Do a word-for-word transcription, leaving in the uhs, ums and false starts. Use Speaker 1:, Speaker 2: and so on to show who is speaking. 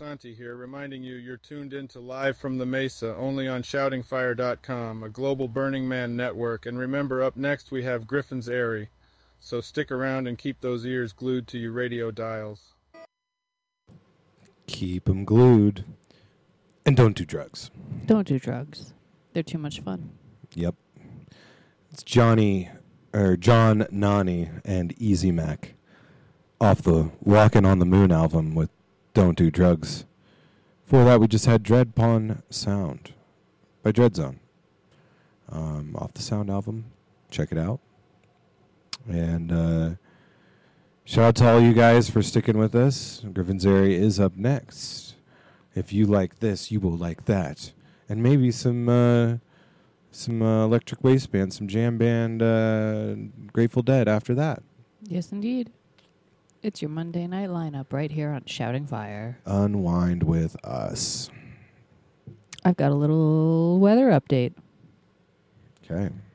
Speaker 1: Santi here, reminding you you're tuned in to Live from the Mesa, only on shouting fire dot com, a global Burning Man network. And remember, up next we have Griffin's Airy. So stick around and keep those ears glued to your radio dials.
Speaker 2: Keep them glued. And don't do drugs.
Speaker 3: Don't do drugs. They're too much fun.
Speaker 2: Yep. It's Johnny, or John Nani and Easy Mac off the Walkin' on the Moon album with Don't Do Drugs. Before that, we just had Dread Pawn Sound by Dreadzone. Um, off the Sound album. Check it out. And uh, shout out to all you guys for sticking with us. Griffin's Airy is up next. If you like this, you will like that. And maybe some uh, some uh, Electric Waistband, some jam band, uh, Grateful Dead after that.
Speaker 3: Yes, indeed. It's your Monday night lineup right here on Shouting Fire.
Speaker 2: Unwind with us.
Speaker 3: I've got a little weather update.
Speaker 2: Okay.